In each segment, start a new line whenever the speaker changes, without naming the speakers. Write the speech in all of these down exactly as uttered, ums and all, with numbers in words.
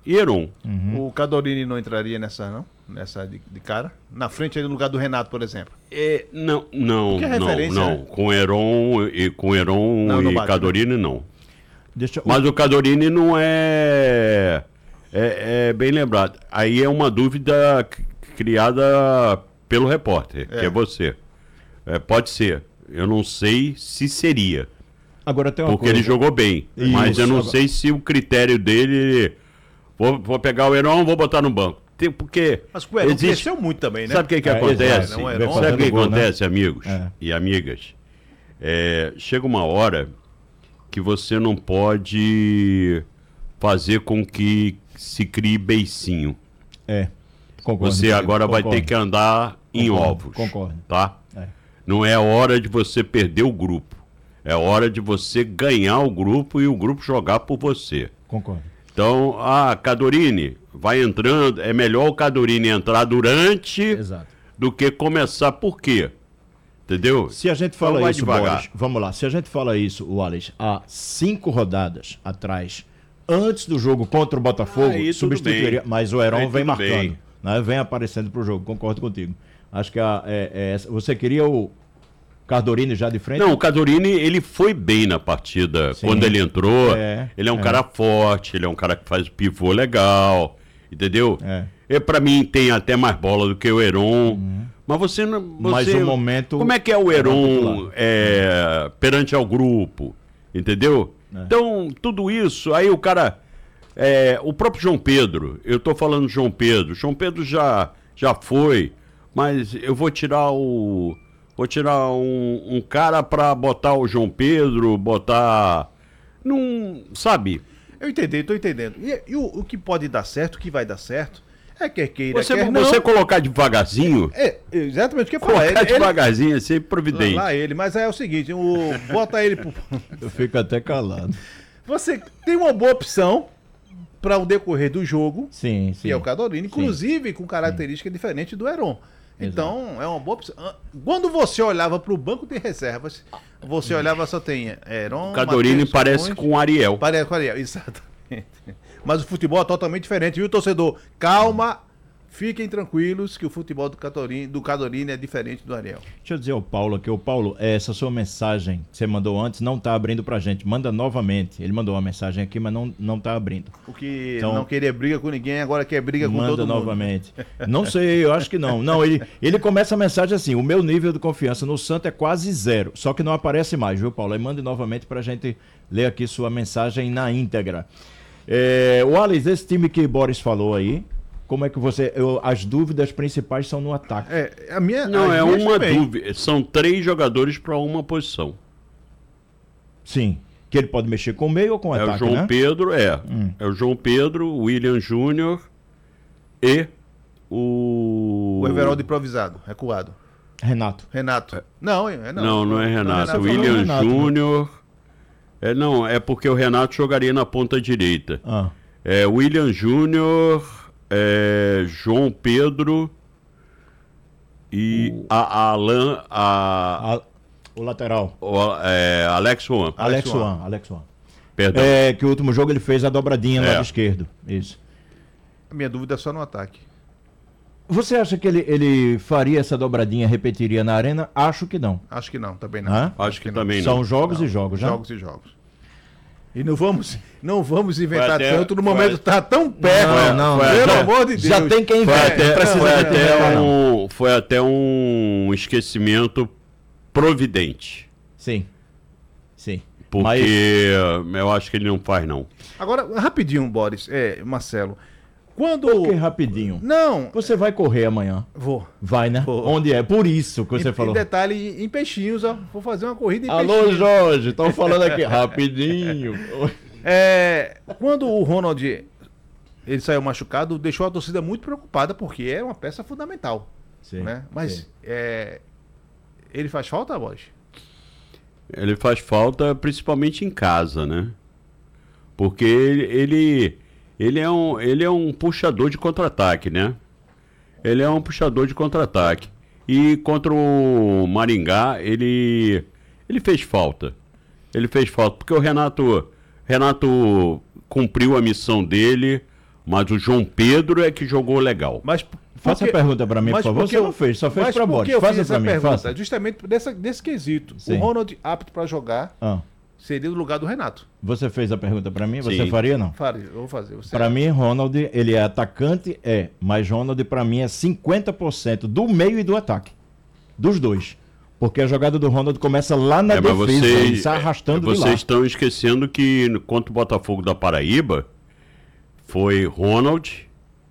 e Heron.
Uhum. O Cadorini não entraria nessa, não? Nessa de, de cara? Na frente aí no lugar do Renato, por exemplo.
É, não, não,
é
não, não.
Né?
Com Heron e com Heron não, não e bate, Cadorini, né? não. Deixa... Mas o Cadorini não é... é... É bem lembrado. Aí é uma dúvida criada pelo repórter, é. que é você. É, pode ser. Eu não sei se seria.
Agora tem uma
porque
coisa.
ele jogou bem. Isso. Mas eu não Agora... sei se o critério dele... Vou, vou pegar o Heron, vou botar no banco. Tem, porque
mas o Heron existe... cresceu muito também, né?
Sabe o que, que é, acontece? Não, Heron... Sabe o que, que gol, acontece, né? amigos é. e amigas? É, chega uma hora que você não pode fazer com que se crie beicinho.
É, concordo.
Você agora concordo. vai ter que andar em
concordo,
ovos.
Concordo.
Tá? É. Não é hora de você perder o grupo. É hora de você ganhar o grupo e o grupo jogar por você.
Concordo.
Então, ah, Cadorini, vai entrando. É melhor o Cadorini entrar durante
Exato.
do que começar. Por quê? Entendeu?
Se a gente fala então, isso, Boris, vamos lá. Se a gente fala isso, Wallace, há cinco rodadas atrás, antes do jogo contra o Botafogo,
Aí,
substituiria. Mas o Heron
Aí,
vem marcando,
bem.
né? Vem aparecendo pro jogo. Concordo contigo. Acho que a, é, é, você queria o Cadorini já de frente?
Não, o Cadorini, ele foi bem na partida. Sim. Quando ele entrou, é, ele é um é. cara forte, ele é um cara que faz pivô legal, entendeu? É. E pra mim tem até mais bola do que o Heron. Uhum. Mas você não. Você,
Mas o momento.
Como é que é o Heron é, perante ao grupo? Entendeu? É. Então, tudo isso, aí o cara. É, o próprio João Pedro, eu tô falando João Pedro. João Pedro já, já foi, mas eu vou tirar o. Vou tirar um, um cara pra botar o João Pedro, botar. Num. Sabe?
Eu entendi, tô entendendo. E, e o, o que pode dar certo, o que vai dar certo, é quer queira,
você,
quer
você
não.
colocar devagarzinho.
É, exatamente o que eu
colocar
falar.
Colocar devagarzinho ele, é sempre providente.
Lá, lá ele, mas é o seguinte, o, bota ele pro...
Eu fico até calado.
Você tem uma boa opção para o decorrer do jogo,
sim, sim.
que é o Cadorini, inclusive sim. com característica sim. diferente do Heron. Então, Exato. é uma boa opção. Quando você olhava para o banco de reservas, você olhava só tem Heron...
O Cadorini Mateus, parece Simões, com o Ariel.
Parece com o Ariel, exatamente. Mas o futebol é totalmente diferente, viu, torcedor? Calma, fiquem tranquilos que o futebol do Cadorini, do Cadorini é diferente do Ariel.
Deixa eu dizer ao Paulo aqui, o Paulo, essa sua mensagem que você mandou antes não está abrindo pra gente. Manda novamente. Ele mandou uma mensagem aqui, mas não, não tá abrindo.
Porque então, não queria briga com ninguém, agora quer briga com todo mundo.
Manda novamente. Não sei, eu acho que não. Não, ele, ele começa a mensagem assim, o meu nível de confiança no Santos é quase zero, só que não aparece mais, viu, Paulo? Aí manda novamente pra gente ler aqui sua mensagem na íntegra. É, o Alex, esse time que Boris falou aí, como é que você... Eu, as dúvidas principais são no ataque.
É, a minha,
Não,
a
é
minha
uma
também.
dúvida. São três jogadores para uma posição.
Sim. Que ele pode mexer com o meio ou com o
é
ataque,
o João
né?
Pedro, é. Hum. É o João Pedro, o William Júnior e o...
O Everaldo improvisado, recuado.
Renato.
Renato. Não, é, não.
Não, não é Renato.
Não,
William
Renato,
Júnior... É, não, é porque o Renato jogaria na ponta direita.
Ah.
É, William Júnior, é, João Pedro e o... a, a Alan... A...
A... O lateral.
O, é, Alex Juan.
Alex Juan. Alex Juan.
Perdão.
É, que o último jogo ele fez a dobradinha no
é.
lado esquerdo. Isso.
A minha dúvida é só no ataque.
Você acha que ele, ele faria essa dobradinha, repetiria na arena? Acho que não.
Acho que não, também não.
Hã?
Acho, Acho que, que também não.
São jogos
não.
e jogos, já?
Jogos e jogos. E não vamos, não vamos inventar
até,
tanto no momento que está tão perto.
Não, não,
pelo
já,
amor de Deus.
Já tem quem
foi
vai.
Até, foi, até um, foi até um esquecimento providente.
Sim. Sim.
Porque Mas... eu acho que ele não faz, não.
Agora, rapidinho, Boris, é, Marcelo. Quando...
Por que rapidinho?
Não.
Você vai correr amanhã?
Vou.
Vai, né?
Vou.
Onde é? Por isso que você
em,
falou.
Em detalhe, em Peixinhos, ó. Vou fazer uma corrida em
Alô,
Peixinhos.
Alô, Jorge, estão falando aqui. Rapidinho.
É, quando o Ronald ele saiu machucado, deixou a torcida muito preocupada, porque é uma peça fundamental.
Sim,
né? Mas
sim.
É, ele faz falta, Boris?
Ele faz falta principalmente em casa, né? Porque ele... ele... Ele é, um, ele é um puxador de contra-ataque, né? Ele é um puxador de contra-ataque. E contra o Maringá, ele, ele fez falta. Ele fez falta, porque o Renato, Renato cumpriu a missão dele Mas o João Pedro é que jogou legal.
Mas por
Faça
que-
a pergunta para mim, por
mas
favor.
porque
Você
eu-
não fez, só fez
mas
para
por
Boris.
que eu
Faça
fiz essa
para mim,
pergunta?
faça.
Justamente dessa, desse quesito.
Sim.
O Ronald apto para jogar
Ah,
seria no lugar do Renato.
você fez a pergunta para mim, você
Sim.
faria não?
Fale, eu vou fazer. Você
Para mim, Ronald, ele é atacante, é, mas Ronald para mim é cinquenta por cento do meio e do ataque. Dos dois. Porque a jogada do Ronald começa lá na
É, mas
defesa,
vocês,
ele sai arrastando de lá.
vocês estão esquecendo que contra o Botafogo da Paraíba foi Ronald,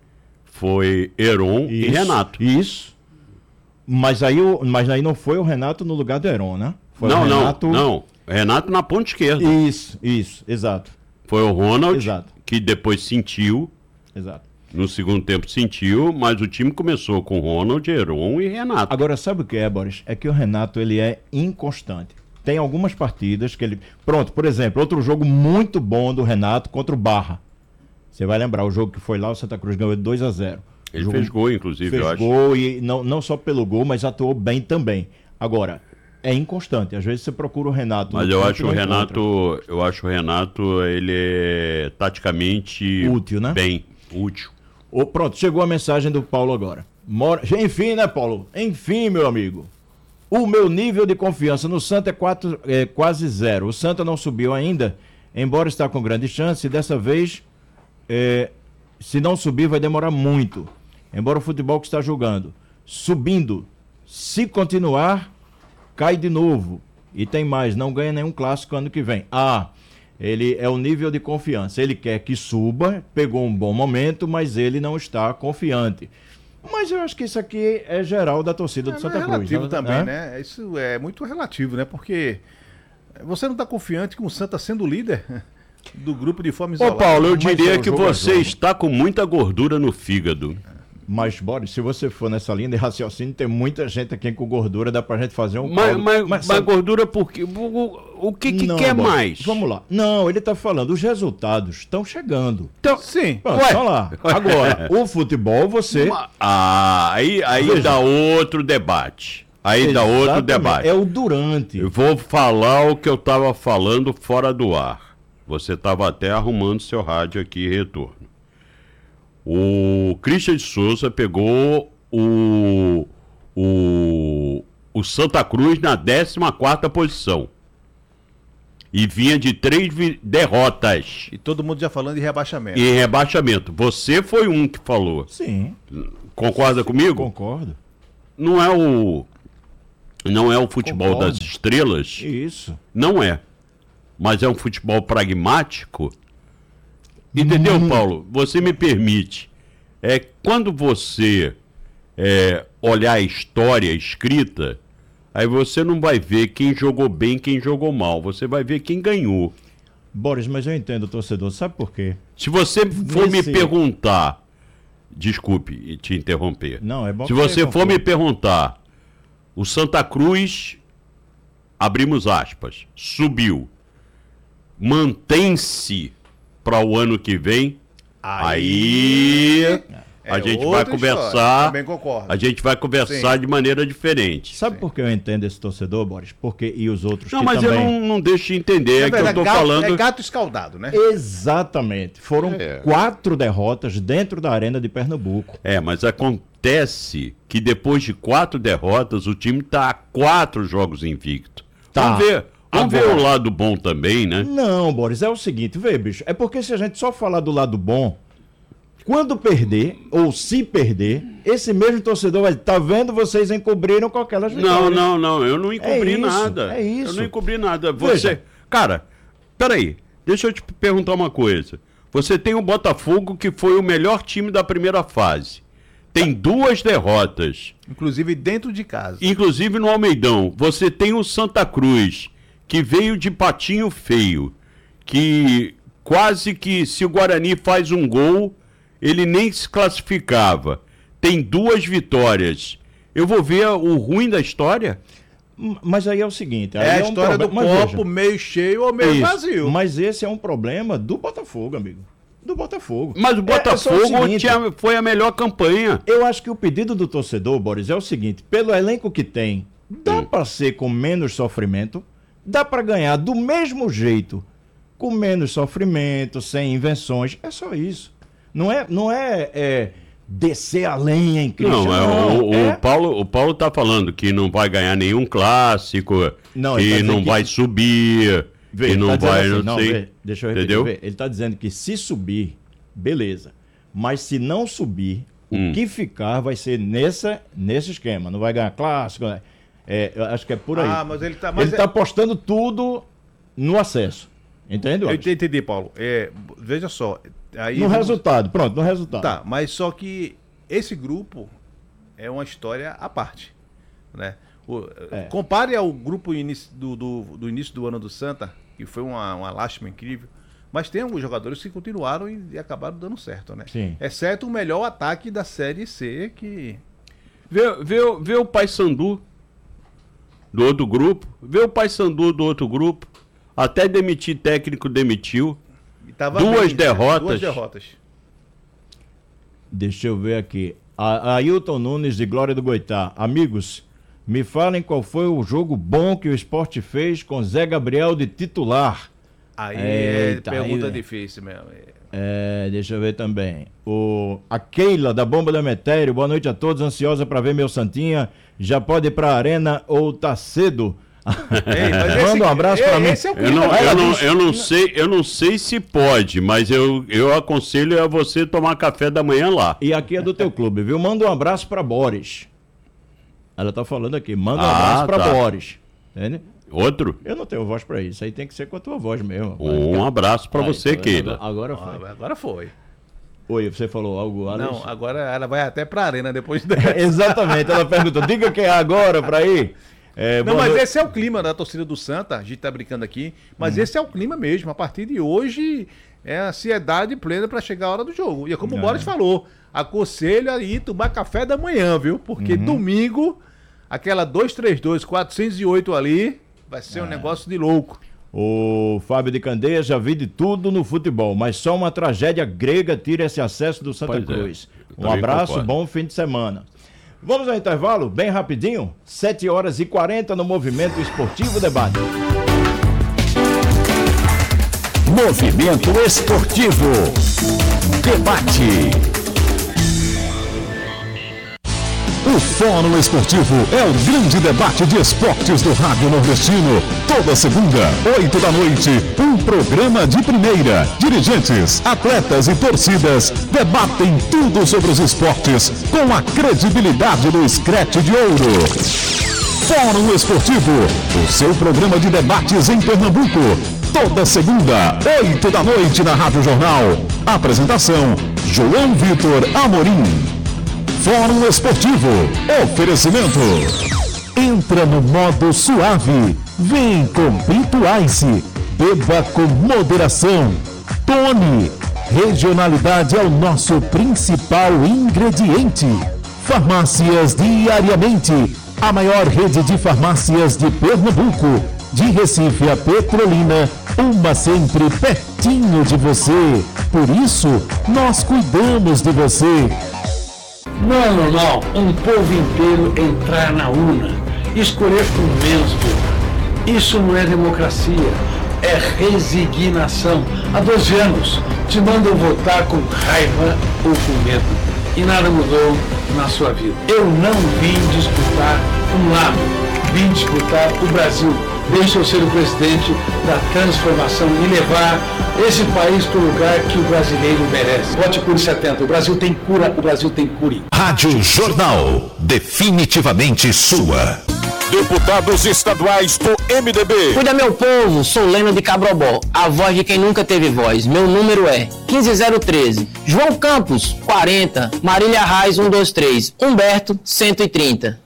foi Heron e
Isso,
Renato.
Isso. Mas aí, o, mas aí não foi o Renato no lugar do Heron, né? Foi
não,
o Renato...
não, não. Renato na ponta esquerda.
Isso, isso, exato,
Foi o Ronald,
Exato.
que depois sentiu,
exato.
no segundo tempo sentiu, mas o time começou com Ronald, Heron e Renato.
Agora, sabe o que é, Boris? É que o Renato, ele é inconstante. Tem algumas partidas que ele... Pronto, por exemplo, outro jogo muito bom do Renato contra o Barra. Você vai lembrar, o jogo que foi lá, o Santa Cruz ganhou de dois a zero.
Ele
jogo...
fez gol, inclusive,
fez
eu acho.
gol e não, não só pelo gol, mas atuou bem também. Agora, é inconstante. Às vezes você procura o Renato.
Mas
no
eu
campo
acho
e
o
não
Renato,
encontra.
eu acho o Renato, ele é taticamente
Útil, né?
bem útil.
Ô, pronto, chegou a mensagem do Paulo agora. Mora... Enfim, né, Paulo? Enfim, meu amigo. O meu nível de confiança no Santa é, quatro, é quase zero. O Santa não subiu ainda, embora está com grande chance. Dessa vez, é, se não subir, vai demorar muito. Embora o futebol que está jogando. Subindo, se continuar, cai de novo. E tem mais, não ganha nenhum clássico ano que vem. Ah, ele é o nível de confiança. Ele quer que suba, pegou um bom momento, mas ele não está confiante. Mas eu acho que isso aqui é geral da torcida do
É,
Santa
é
Cruz.
relativo também,
É?
né? Isso é muito relativo, né? Porque você não está confiante com o Santa sendo líder do grupo de forma
Ô
isolada.
Paulo, eu
Mas
diria
é o
que
jogo a
você
jogo.
está com muita gordura no fígado.
Mas, Boris, se você for nessa linha de raciocínio, tem muita gente aqui com gordura, dá pra gente fazer um...
Mas,
caldo.
mas, mas
sabe-
gordura por quê? O, o- o que, que
Não,
quer
Boris,
mais?
Vamos lá. Não, ele tá falando, os resultados estão chegando.
Então,
Sim.
Pronto,
Ué.
só lá. Agora, o futebol, você...
ah, aí, aí
Veja.
dá outro debate. Aí dá outro
Exatamente,
debate.
É o durante.
Eu vou falar o que eu estava falando fora do ar. Você estava até arrumando seu rádio aqui em retorno. O Christian de Souza pegou o, o, o Santa Cruz na décima quarta posição. E vinha de três vi- derrotas
E todo mundo já falando de rebaixamento.
em rebaixamento. Você foi um que falou.
Sim,
Concorda comigo?
concordo.
Não é o não é o futebol
Concordo.
das estrelas,
Isso.
não é. Mas é um futebol pragmático. Entendeu,
Hum.
Paulo? Você me permite. É quando você é, olhar a história escrita, aí você não vai ver quem jogou bem, quem jogou mal. Você vai ver quem ganhou.
Boris, mas eu entendo o torcedor. Sabe por quê?
Se você for
Nesse-
me perguntar, desculpe te interromper.
Não, é bom
Se
que
você for
conclua.
me perguntar, o Santa Cruz, abrimos aspas, subiu, mantém-se para o ano que vem, aí, a
É
gente
outra
vai
história.
conversar,
Também concordo.
a gente vai conversar
Sim.
de maneira diferente.
Sabe por que eu entendo esse torcedor, Boris? Porque e os outros
Não,
que
mas
também...
eu não, não deixo de entender, é que eu
verdade,
estou
gato,
falando...
é gato escaldado, né?
Exatamente. Foram
É.
quatro derrotas dentro da Arena de Pernambuco.
É, mas acontece que depois de quatro derrotas, o time tá a quatro jogos invicto.
Tá.
Vamos ver, vamos ver
Agora-
o lado bom também, né?
Não, Boris, é o seguinte, vê, bicho, é porque se a gente só falar do lado bom, quando perder, ou se perder, esse mesmo torcedor vai, tá vendo, vocês encobriram com aquelas
Não,
vitórias.
não, não, eu não encobri
isso,
nada.
é isso.
Eu não encobri nada. Você,
Veja.
cara, peraí, deixa eu te perguntar uma coisa. Você tem o Botafogo, que foi o melhor time da primeira fase. Tem duas derrotas,
Inclusive dentro de casa.
inclusive no Almeidão. Você tem o Santa Cruz, que veio de patinho feio, que quase que se o Guarani faz um gol, ele nem se classificava. Tem duas vitórias. Eu vou ver o ruim da história?
M- Mas aí é o seguinte...
É
aí
a
um
história do
problema- mas
copo
veja,
meio cheio ou meio
isso,
vazio.
Mas esse é um problema do Botafogo, amigo. Do Botafogo.
Mas o
É- é só o
Botafogo
seguinte,
tinha- foi a melhor campanha.
Eu acho que o pedido do torcedor, Boris, é o seguinte: pelo elenco que tem, dá
Hum.
pra ser com menos sofrimento, dá pra ganhar do mesmo jeito, com menos sofrimento, sem invenções. É só isso. Não é, não é, é descer a lenha em Christian.
Não, é,
não,
o,
é...
o Paulo o Paulo tá falando que não vai ganhar nenhum clássico,
não,
que
tá
não
que...
vai subir,
Vê,
que não
tá
vai,
assim,
não,
não
sei.
vê, deixa eu repetir,
entendeu?
vê, ele está dizendo que se subir, beleza. Mas se não subir,
Hum.
o que ficar vai ser nessa, nesse esquema. Não vai ganhar clássico. Né? É, eu acho que é por aí.
Ah, mas ele tá. Mas
ele
é...
tá apostando tudo no acesso. Entende?
Eu entendi, Paulo. É, veja só. Aí
no
vamos...
resultado, pronto, no resultado.
Tá, mas só que esse grupo é uma história à parte. Né? O,
É.
Compare ao grupo inici, do, do, do início do ano do Santa, que foi uma, uma lástima incrível. Mas tem alguns jogadores que continuaram e, e acabaram dando certo, né?
Sim.
Exceto o melhor ataque da Série C, que...
Vê, vê, vê o Paysandu do outro grupo, vê o Paysandu do outro grupo, até demitir técnico demitiu.
Tava
duas
bem,
derrotas.
Duas derrotas.
Deixa eu ver aqui. A, Ailton Nunes de Glória do Goitá. Amigos, me falem qual foi o jogo bom que o Sport fez com Zé Gabriel de titular.
Aí
Eita,
é pergunta
aí,
difícil mesmo.
É, deixa eu ver também. O, a Keila da Bomba da Metério. Boa noite a todos. Ansiosa para ver meu Santinha. Já pode ir para a arena ou tá cedo?
Ei, mas esse-
Manda um abraço para mim.
esse é o
Eu não,
Ela
eu, não,
disse-
eu, não sei, eu não sei se pode, mas eu, eu aconselho a você tomar café da manhã lá.
E aqui é do teu clube, viu? Manda um abraço para Boris. Ela tá falando aqui. Manda um
Ah,
abraço para
tá.
Boris. Entende?
Outro?
Eu não tenho voz para isso. Aí tem que ser com a tua voz mesmo.
Um abraço para
Aí,
você,
tá vendo?
Keila.
Agora
Ah,
foi.
agora foi.
Oi, você falou algo, Alex?
Não, agora ela vai até pra arena depois dessa.
Exatamente, ela perguntou, diga quem é agora para ir. É,
Não,
boa
mas
noite.
esse é o clima da torcida do Santa. A gente tá brincando aqui, mas
Hum.
esse é o clima mesmo. A partir de hoje é ansiedade plena pra chegar a hora do jogo. E é como
É.
o Boris falou, aconselho aí tomar café da manhã, viu? Porque
Uhum.
domingo, aquela dois três dois, quatrocentos e oito ali, vai ser um
É.
negócio de louco.
O Fábio de Candeia já vi de tudo no futebol, mas só uma tragédia grega tira esse acesso do Santa
Pois é,
Cruz.
eu
Um
também
abraço,
concordo.
bom fim de semana. Vamos ao intervalo, bem rapidinho, sete horas e quarenta no Movimento Esportivo Debate.
Movimento Esportivo. Debate. O Fórum Esportivo é o grande debate de esportes do Rádio Nordestino. Toda segunda, oito da noite, um programa de primeira. Dirigentes, atletas e torcidas debatem tudo sobre os esportes com a credibilidade do Scratch de Ouro. Fórum Esportivo, o seu programa de debates em Pernambuco. Toda segunda, oito da noite na Rádio Jornal. Apresentação, João Vitor Amorim. Fórum Esportivo. Oferecimento. Entra no modo suave. Vem com Pinto Ice. Beba com moderação. Tone. Regionalidade é o nosso principal ingrediente. Farmácias Diariamente. A maior rede de farmácias de Pernambuco. De Recife a Petrolina. Uma sempre pertinho de você. Por isso, nós cuidamos de você.
Não é normal um povo inteiro entrar na urna, escolher por menos voto. Isso não é democracia, é resignação. Há doze anos te mandam votar com raiva ou com medo e nada mudou na sua vida. Eu não vim disputar um lado, vim disputar o Brasil. Deixa eu ser o presidente da transformação e levar esse país para o lugar que o brasileiro merece. Vote Cure setenta. O Brasil tem cura, o Brasil tem cure.
Rádio Jornal. Definitivamente sua. Deputados estaduais do M D B.
Cuida, meu povo, sou Lena de Cabrobó, a voz de quem nunca teve voz. Meu número é quinze zero treze. João Campos, quarenta. Marília Reis, cento e vinte e três. Humberto, cento e trinta.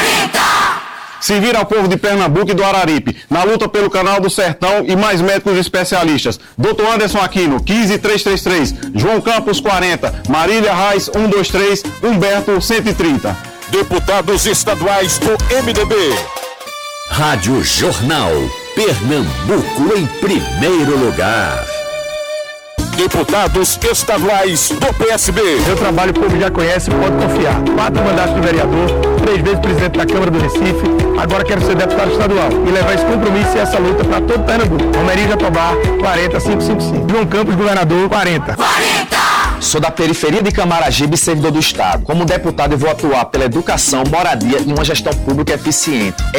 Servir ao povo de Pernambuco e do Araripe, na luta pelo Canal do Sertão e mais médicos especialistas. doutor Anderson Aquino, quinze trezentos e trinta e três. João Campos, quarenta. Marília Reis, cento e vinte e três. Humberto, cento e trinta.
Deputados estaduais do M D B. Rádio Jornal. Pernambuco em primeiro lugar. Deputados estaduais do P S B.
Meu trabalho o povo já conhece, pode confiar. Quatro mandatos de vereador, três vezes presidente da Câmara do Recife, agora quero ser deputado estadual e levar esse compromisso e essa luta para todo Pernambuco. Romeria Jatobá, quarenta, quinhentos e cinquenta e cinco. João Campos, governador, quarenta. quarenta!
Sou da periferia de Camaragibe, servidor do Estado. Como deputado, eu vou atuar pela educação, moradia e uma gestão pública eficiente.